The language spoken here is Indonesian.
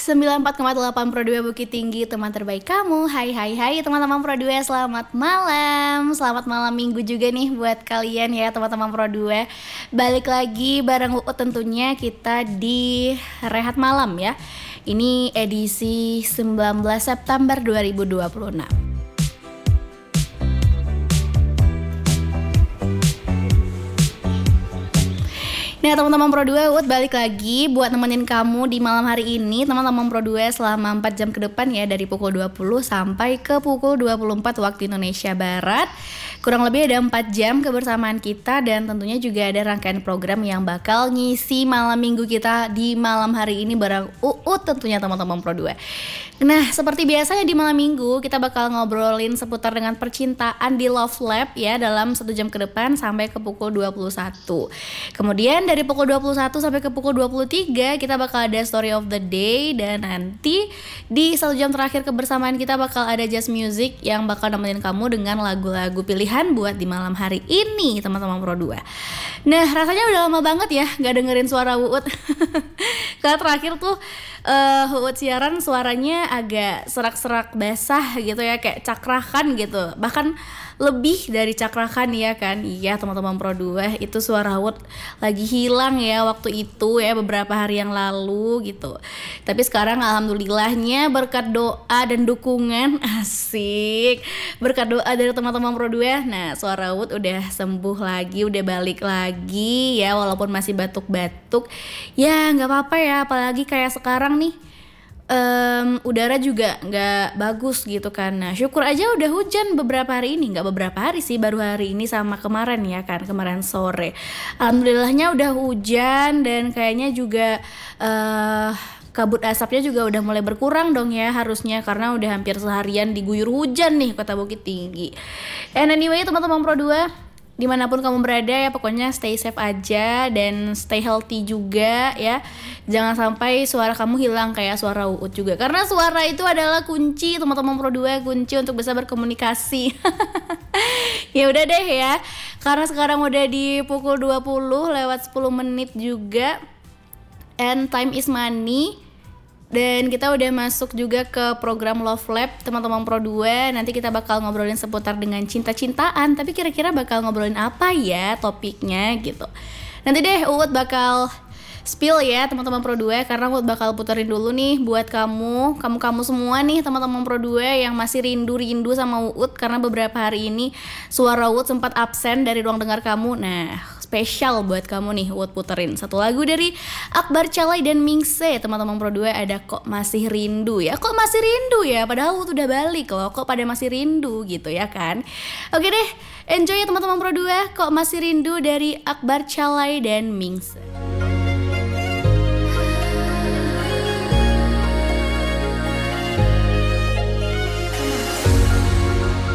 94,8 Pro 2 Bukit Tinggi, teman terbaik kamu. Hai teman-teman Pro 2, selamat malam. Selamat malam minggu juga nih buat kalian ya teman-teman Pro 2. Balik lagi bareng Uut tentunya kita di Rehat Malam ya. Ini edisi 19 September 2026. Nah teman-teman Pro 2, Uut balik lagi buat nemenin kamu di malam hari ini teman-teman Pro 2 selama 4 jam ke depan ya, dari pukul 20 sampai ke pukul 24 waktu Indonesia Barat. Kurang lebih ada 4 jam kebersamaan kita, dan tentunya juga ada rangkaian program yang bakal ngisi malam minggu kita di malam hari ini bareng Uut tentunya teman-teman Pro 2. Nah seperti biasanya di malam minggu kita bakal ngobrolin seputar dengan percintaan di Love Lab ya, dalam 1 jam ke depan sampai ke pukul 21. Kemudian dari pukul 21 sampai ke pukul 23 kita bakal ada Story of the Day, dan nanti di 1 jam terakhir kebersamaan kita bakal ada Just Music yang bakal nemenin kamu dengan lagu-lagu pilihan buat di malam hari ini teman-teman Pro 2. Nah rasanya udah lama banget ya gak dengerin suara Uut. Karena terakhir tuh Uut siaran suaranya agak serak-serak basah gitu ya, kayak cakrakan gitu, bahkan lebih dari cakrakan ya kan. Iya teman-teman Pro 2, itu suara Uut lagi hilang ya waktu itu ya, beberapa hari yang lalu gitu. Tapi sekarang alhamdulillahnya berkat doa dan dukungan, asik, berkat doa dari teman-teman Pro 2, nah suara Uut udah sembuh lagi, udah balik lagi ya, walaupun masih batuk-batuk ya nggak apa-apa ya, apalagi kayak sekarang nih udara juga nggak bagus gitu kan. Nah syukur aja udah hujan beberapa hari ini, nggak beberapa hari sih, baru hari ini sama kemarin ya kan, kemarin sore. Alhamdulillahnya udah hujan, dan kayaknya juga kabut asapnya juga udah mulai berkurang dong ya harusnya, karena udah hampir seharian diguyur hujan nih kota Bukit Tinggi. And anyway teman-teman Pro 2, dimanapun kamu berada ya, pokoknya stay safe aja dan stay healthy juga ya. Jangan sampai suara kamu hilang kayak suara Uut juga, karena suara itu adalah kunci teman-teman Pro 2, kunci untuk bisa berkomunikasi. Ya udah deh ya, karena sekarang udah di pukul 20 lewat 10 menit juga, and time is money. Dan kita udah masuk juga ke program Love Lab teman-teman Pro 2. Nanti kita bakal ngobrolin seputar dengan cinta-cintaan, tapi kira-kira bakal ngobrolin apa ya topiknya gitu. Nanti deh Uut bakal spill ya teman-teman Pro 2, karena Uut bakal puterin dulu nih buat kamu semua nih teman-teman Pro 2 yang masih rindu sama Uut, karena beberapa hari ini suara Uut sempat absen dari ruang dengar kamu. Nah spesial buat kamu nih Uut puterin satu lagu dari Akbar Calai dan Mingse teman-teman Pro 2, ada Kok Masih Rindu ya. Kok masih rindu ya, padahal Uut udah balik loh, kok pada masih rindu gitu ya kan. Oke deh, enjoy ya teman-teman Pro 2, Kok Masih Rindu dari Akbar Calai dan Mingse.